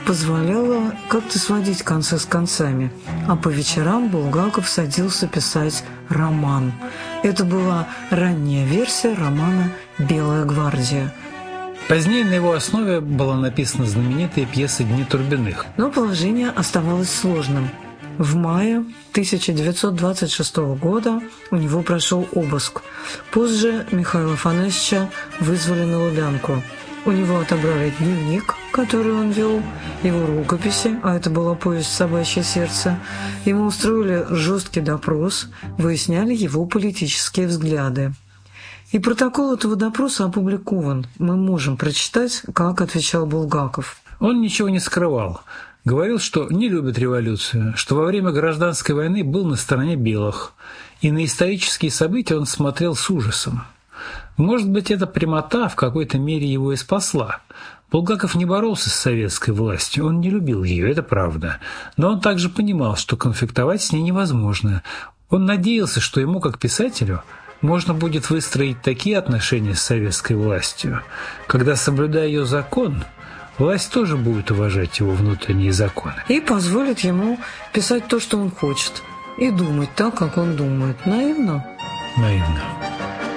позволяла как-то сводить концы с концами, а по вечерам Булгаков садился писать роман. Это была ранняя версия романа «Белая гвардия». Позднее на его основе была написана знаменитая пьеса «Дни Турбиных». Но положение оставалось сложным. В мае 1926 года у него прошел обыск. Позже Михаила Афанасьевича вызвали на Лубянку. У него отобрали дневник, который он вел, его рукописи, а это была повесть «Собачье сердце». Ему устроили жесткий допрос, выясняли его политические взгляды. И протокол этого допроса опубликован. Мы можем прочитать, как отвечал Булгаков. Он ничего не скрывал. Говорил, что не любит революцию, что во время гражданской войны был на стороне белых, и на исторические события он смотрел с ужасом. Может быть, эта прямота в какой-то мере его и спасла. Булгаков не боролся с советской властью, он не любил ее, это правда. Но он также понимал, что конфликтовать с ней невозможно. Он надеялся, что ему, как писателю, можно будет выстроить такие отношения с советской властью, когда, соблюдая ее закон, власть тоже будет уважать его внутренние законы. И позволит ему писать то, что он хочет, и думать так, как он думает. Наивно? Наивно.